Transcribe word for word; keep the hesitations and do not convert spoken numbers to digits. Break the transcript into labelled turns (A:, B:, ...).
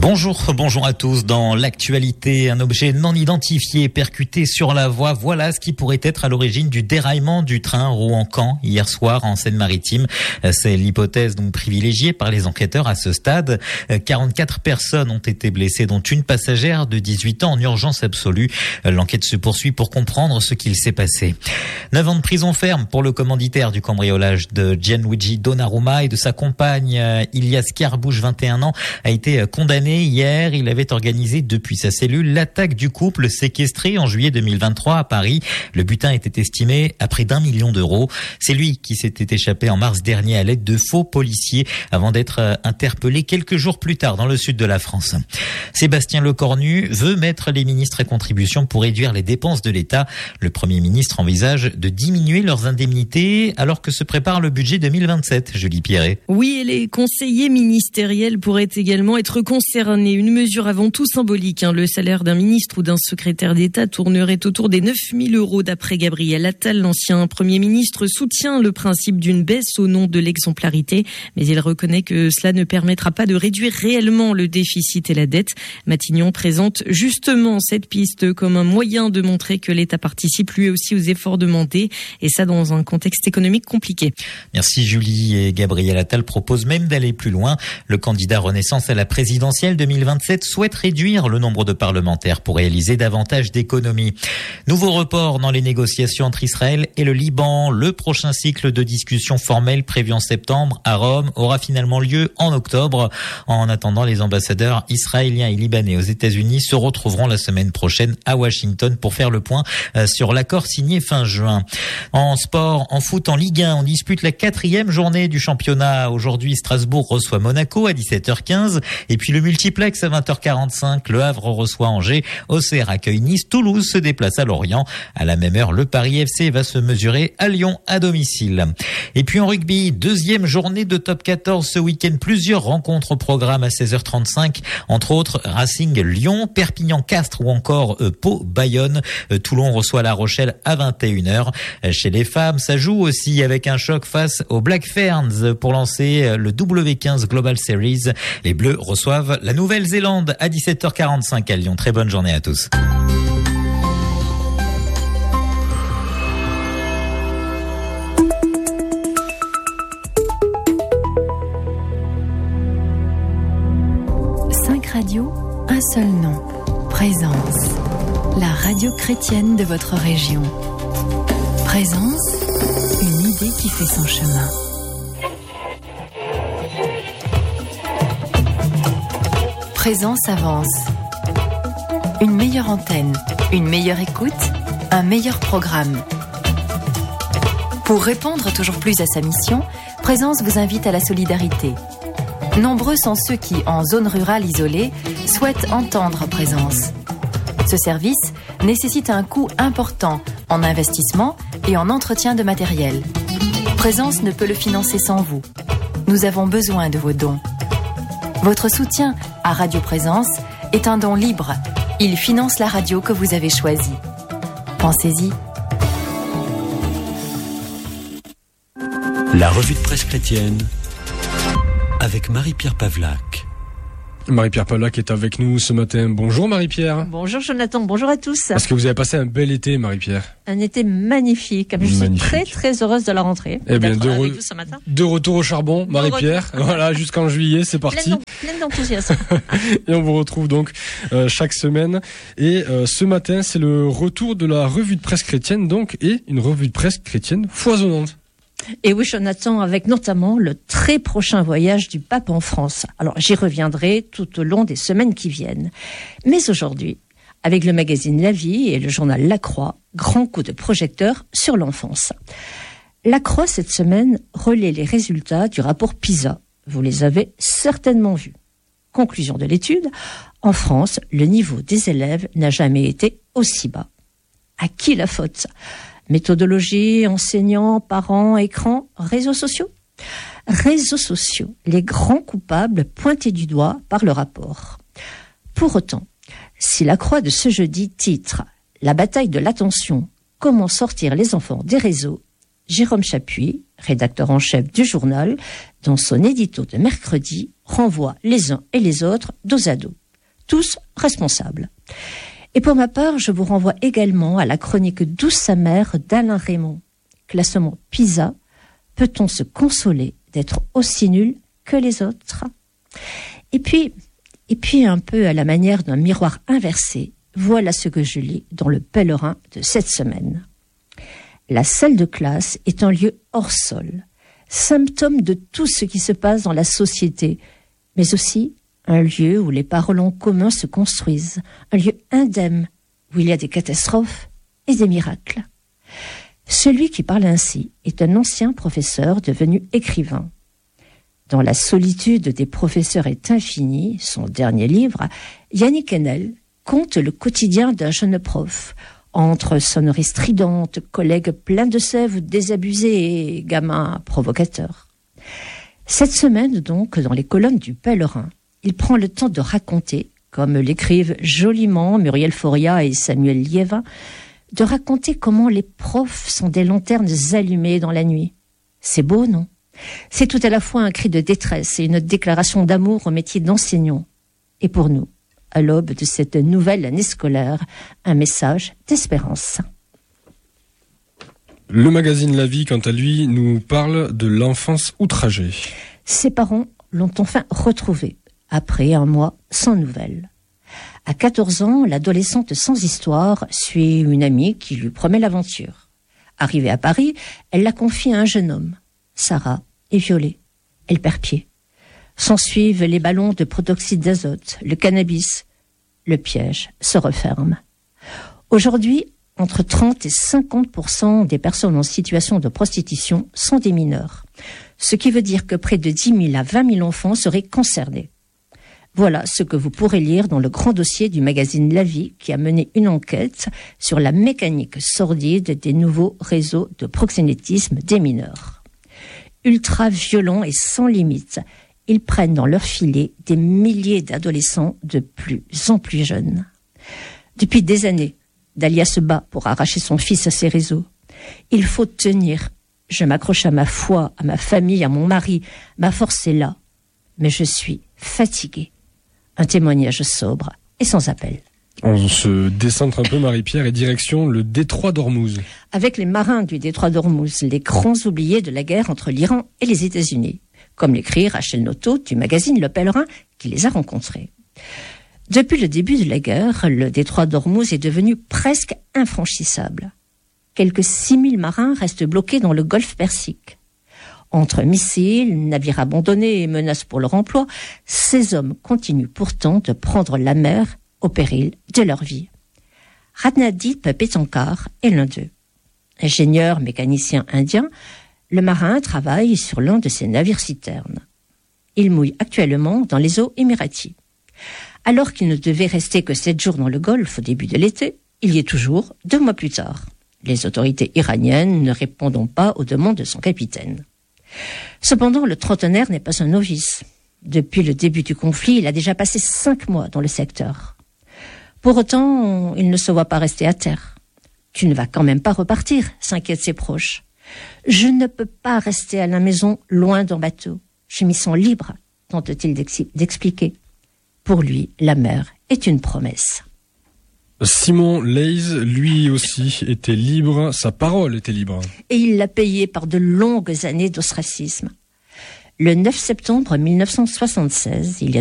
A: Bonjour, bonjour à tous. Dans l'actualité, un objet non identifié percuté sur la voie. Voilà ce qui pourrait être à l'origine du déraillement du train Rouen-Caen hier soir en Seine-Maritime. C'est l'hypothèse donc privilégiée par les enquêteurs à ce stade. quarante-quatre personnes ont été blessées, dont une passagère de dix-huit ans en urgence absolue. L'enquête se poursuit pour comprendre ce qu'il s'est passé. Neuf ans de prison ferme pour le commanditaire du cambriolage de Gianluigi Donnarumma et de sa compagne Ilias Carbouche, vingt et un ans, a été condamné hier. Il avait organisé depuis sa cellule l'attaque du couple séquestré en juillet deux mille vingt-trois à Paris. Le butin était estimé à près d'un million d'euros. C'est lui qui s'était échappé en mars dernier à l'aide de faux policiers avant d'être interpellé quelques jours plus tard dans le sud de la France. Sébastien Lecornu veut mettre les ministres à contribution pour réduire les dépenses de l'État. Le Premier ministre envisage de diminuer leurs indemnités alors que se prépare le budget deux mille vingt-sept. Julie Pierret.
B: Oui, et les conseillers ministériels pourraient également être concernés. Une mesure avant tout symbolique. Hein. Le salaire d'un ministre ou d'un secrétaire d'État tournerait autour des neuf mille euros d'après Gabriel Attal. L'ancien Premier ministre soutient le principe d'une baisse au nom de l'exemplarité, mais il reconnaît que cela ne permettra pas de réduire réellement le déficit et la dette. Matignon présente justement cette piste comme un moyen de montrer que l'État participe lui aussi aux efforts demandés, et ça dans un contexte économique compliqué.
A: Merci Julie. Et Gabriel Attal propose même d'aller plus loin. Le candidat Renaissance à la présidentielle deux mille vingt-sept souhaite réduire le nombre de parlementaires pour réaliser davantage d'économies. Nouveau report dans les négociations entre Israël et le Liban. Le prochain cycle de discussions formelles prévu en septembre à Rome aura finalement lieu en octobre. En attendant, les ambassadeurs israéliens et libanais aux États-Unis se retrouveront la semaine prochaine à Washington pour faire le point sur l'accord signé fin juin. En sport, en foot, en Ligue un, on dispute la quatrième journée du championnat. Aujourd'hui, Strasbourg reçoit Monaco à dix-sept heures quinze et puis le multiplex à vingt heures quarante-cinq. Le Havre reçoit Angers, Auxerre accueille Nice, Toulouse se déplace à Lorient. À la même heure, le Paris F C va se mesurer à Lyon à domicile. Et puis en rugby, deuxième journée de top quatorze ce week-end. Plusieurs rencontres au programme à seize heures trente-cinq. Entre autres, Racing Lyon, Perpignan Castres ou encore euh, Pau Bayonne. Euh, Toulon reçoit La Rochelle à vingt et une heures. Euh, chez les femmes, ça joue aussi avec un choc face aux Black Ferns pour lancer euh, le W quinze Global Series. Les Bleus reçoivent la Nouvelle-Zélande à dix-sept heures quarante-cinq à Lyon. Très bonne journée à tous.
C: Cinq radios, un seul nom. Présence. La radio chrétienne de votre région. Présence, une idée qui fait son chemin. Présence avance. Une meilleure antenne, une meilleure écoute, un meilleur programme. Pour répondre toujours plus à sa mission, Présence vous invite à la solidarité. Nombreux sont ceux qui, en zone rurale isolée, souhaitent entendre Présence. Ce service nécessite un coût important en investissement et en entretien de matériel. Présence ne peut le financer sans vous. Nous avons besoin de vos dons. Votre soutien à Radio Présence est un don libre. Il finance la radio que vous avez choisie. Pensez-y.
D: La revue de presse chrétienne avec Marie-Pierre Pavlac.
E: Marie-Pierre Pavlac est avec nous ce matin. Bonjour Marie-Pierre.
F: Bonjour Jonathan, bonjour à tous.
E: Est-ce que vous avez passé un bel été Marie-Pierre?
F: Un été magnifique. Je magnifique. suis très très heureuse de la rentrée.
E: Eh bien, de,
F: re-
E: re- ce matin. de retour au charbon Marie-Pierre. Voilà, jusqu'en juillet, c'est parti.
F: Pleine, pleine d'enthousiasme.
E: Et on vous retrouve donc euh, chaque semaine. Et euh, ce matin, c'est le retour de la revue de presse chrétienne donc, et une revue de presse chrétienne foisonnante.
F: Et oui, Jonathan, avec notamment le très prochain voyage du pape en France. Alors, j'y reviendrai tout au long des semaines qui viennent. Mais aujourd'hui, avec le magazine La Vie et le journal La Croix, grand coup de projecteur sur l'enfance. La Croix, cette semaine, relaie les résultats du rapport PISA. Vous les avez certainement vus. Conclusion de l'étude, en France, le niveau des élèves n'a jamais été aussi bas. À qui la faute ? Méthodologie, enseignants, parents, écrans, réseaux sociaux. Réseaux sociaux, les grands coupables pointés du doigt par le rapport. Pour autant, si La Croix de ce jeudi titre « La bataille de l'attention, comment sortir les enfants des réseaux », Jérôme Chapuis, rédacteur en chef du journal, dans son édito de mercredi, renvoient les uns et les autres dos à dos. Tous responsables. Et pour ma part, je vous renvoie également à la chronique douce amère d'Alain Raymond. Classement PISA, peut-on se consoler d'être aussi nul que les autres? Et puis, et puis un peu à la manière d'un miroir inversé, voilà ce que je lis dans le Pèlerin de cette semaine. La salle de classe est un lieu hors sol, symptôme de tout ce qui se passe dans la société, mais aussi un lieu où les paroles en commun se construisent, un lieu indemne où il y a des catastrophes et des miracles. Celui qui parle ainsi est un ancien professeur devenu écrivain. Dans La solitude des professeurs est infinie, son dernier livre, Yannick Enel conte le quotidien d'un jeune prof, entre sonneries stridentes, collègues pleins de sève désabusés et gamins provocateurs. Cette semaine donc, dans les colonnes du Pèlerin, il prend le temps de raconter, comme l'écrivent joliment Muriel Foria et Samuel Liévin, de raconter comment les profs sont des lanternes allumées dans la nuit. C'est beau, non? C'est tout à la fois un cri de détresse et une déclaration d'amour au métier d'enseignant. Et pour nous, à l'aube de cette nouvelle année scolaire, un message d'espérance.
E: Le magazine La Vie, quant à lui, nous parle de l'enfance outragée.
F: Ses parents l'ont enfin retrouvé, après un mois sans nouvelles. À quatorze ans, l'adolescente sans histoire suit une amie qui lui promet l'aventure. Arrivée à Paris, elle la confie à un jeune homme. Sarah est violée. Elle perd pied. S'ensuivent les ballons de protoxyde d'azote, le cannabis. Le piège se referme. Aujourd'hui, entre trente et cinquante pour cent des personnes en situation de prostitution sont des mineurs. Ce qui veut dire que près de dix mille à vingt mille enfants seraient concernés. Voilà ce que vous pourrez lire dans le grand dossier du magazine La Vie qui a mené une enquête sur la mécanique sordide des nouveaux réseaux de proxénétisme des mineurs. Ultra violents et sans limite, ils prennent dans leur filet des milliers d'adolescents de plus en plus jeunes. Depuis des années, Dalia se bat pour arracher son fils à ces réseaux. Il faut tenir. Je m'accroche à ma foi, à ma famille, à mon mari. Ma force est là. Mais je suis fatiguée. Un témoignage sobre et sans appel.
E: On se décentre un peu, Marie-Pierre, et direction le détroit d'Ormuz.
F: Avec les marins du détroit d'Ormuz, les grands oubliés de la guerre entre l'Iran et les États-Unis. Comme l'écrit Rachel Noto du magazine Le Pèlerin qui les a rencontrés. Depuis le début de la guerre, le détroit d'Ormuz est devenu presque infranchissable. Quelques six mille marins restent bloqués dans le golfe Persique. Entre missiles, navires abandonnés et menaces pour leur emploi, ces hommes continuent pourtant de prendre la mer au péril de leur vie. Ratnadip Petankar est l'un d'eux. Ingénieur mécanicien indien, le marin travaille sur l'un de ses navires-citernes. Il mouille actuellement dans les eaux émiraties. Alors qu'il ne devait rester que sept jours dans le Golfe au début de l'été, il y est toujours deux mois plus tard. Les autorités iraniennes ne répondant pas aux demandes de son capitaine. Cependant, le trentenaire n'est pas un novice. Depuis le début du conflit, il a déjà passé cinq mois dans le secteur. Pour autant, il ne se voit pas rester à terre. « Tu ne vas quand même pas repartir », s'inquiètent ses proches. « Je ne peux pas rester à la maison loin d'un bateau. Je m'y sens libre », tente-t-il d'expliquer. Pour lui, la mer est une promesse.
E: Simon Leys, lui aussi, était libre, sa parole était libre.
F: Et il l'a payé par de longues années d'ostracisme. Le neuf septembre mille neuf cent soixante-seize, il y a